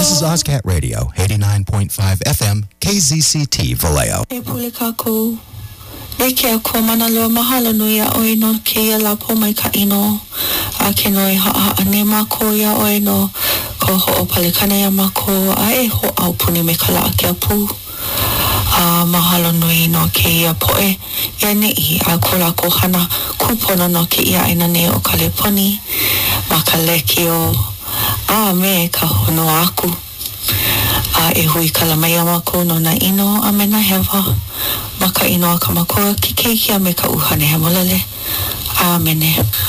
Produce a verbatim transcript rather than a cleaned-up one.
This is Ozcat Radio, eighty-nine point five F M, K Z C T, Vallejo. E pule kako, e ke ko mana loa mahalo nui a oe no ke ia la po mai ka ino, a ke noi ha a ne mako ia oe no, ko ho o pale kana ia mako, a e ho au puni me kala a ke apu. A mahalo nui no ke ia poe, ia ne I a kola ko hana kupono no ke ia ina ne o Kaleponi, ma ka leki o a me ka hono aku. A e hui kala mai a mako no na ino a me na hewa, ma ka ino a ka makoa ki keiki a me ka uhane he molele. A mene.